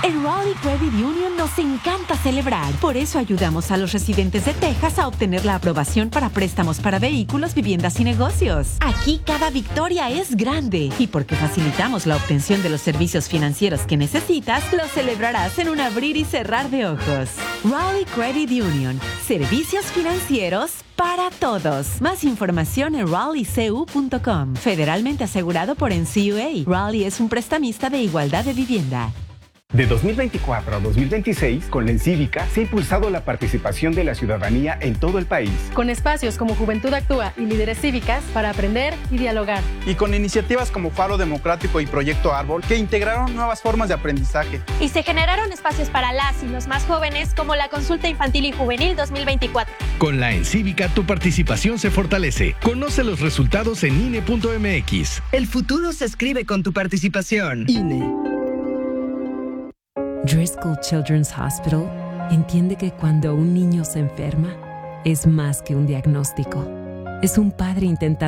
En Raleigh Credit Union nos encanta celebrar. Por eso ayudamos a los residentes de Texas a obtener la aprobación para préstamos para vehículos, viviendas y negocios. Aquí cada victoria es grande. Y porque facilitamos la obtención de los servicios financieros que necesitas, lo celebrarás en un abrir y cerrar de ojos. Raleigh Credit Union. Servicios financieros para todos. Más información en raleighcu.com. Federalmente asegurado por NCUA. Raleigh es un prestamista de igualdad de vivienda. De 2024 a 2026, con la Encívica se ha impulsado la participación de la ciudadanía en todo el país. Con espacios como Juventud Actúa y Líderes Cívicas para aprender y dialogar. Y con iniciativas como Faro Democrático y Proyecto Árbol que integraron nuevas formas de aprendizaje. Y se generaron espacios para las y los más jóvenes como la Consulta Infantil y Juvenil 2024. Con la Encívica tu participación se fortalece. Conoce los resultados en INE.mx. El futuro se escribe con tu participación. INE. Driscoll Children's Hospital entiende que cuando un niño se enferma, es más que un diagnóstico. Es un padre intentando